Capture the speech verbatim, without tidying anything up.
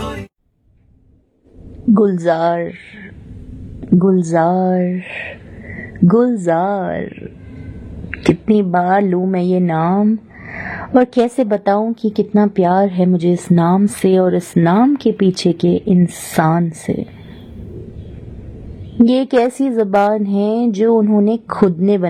गुलजार गुलजार गुलजार, कितनी बार लूं मैं ये नाम और कैसे बताऊं कि कितना प्यार है मुझे इस नाम से और इस नाम के पीछे के इंसान से। ये एक ऐसी ज़बान है जो उन्होंने खुद ने